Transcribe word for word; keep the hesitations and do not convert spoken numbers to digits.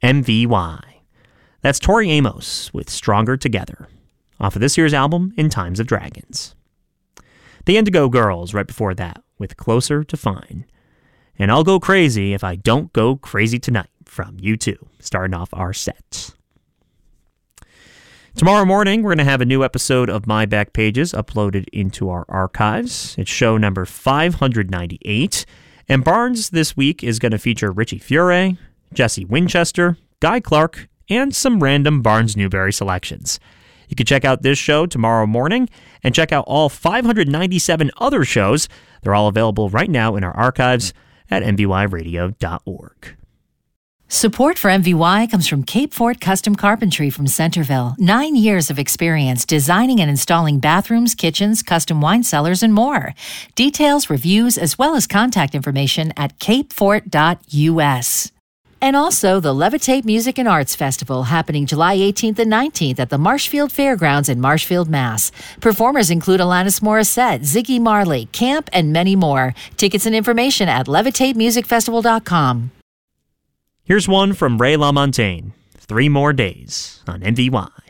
M V Y. That's Tori Amos with Stronger Together, off of this year's album, In Times of Dragons. The Indigo Girls right before that with Closer to Fine. And I'll Go Crazy If I Don't Go Crazy Tonight from U two, starting off our set. Tomorrow morning, we're going to have a new episode of My Back Pages uploaded into our archives. It's show number five hundred ninety-eight. And Barnes this week is going to feature Richie Furay, Jesse Winchester, Guy Clark, and some random Barnes Newberry selections. You can check out this show tomorrow morning and check out all five hundred ninety-seven other shows. They're all available right now in our archives at m v y radio dot org. Support for M V Y comes from Cape Fort Custom Carpentry from Centerville. Nine years of experience designing and installing bathrooms, kitchens, custom wine cellars, and more. Details, reviews, as well as contact information at cape fort dot u s. And also the Levitate Music and Arts Festival happening July eighteenth and nineteenth at the Marshfield Fairgrounds in Marshfield, Mass. Performers include Alanis Morissette, Ziggy Marley, Camp, and many more. Tickets and information at levitate music festival dot com. Here's one from Ray LaMontagne, Three More Days on M V Y.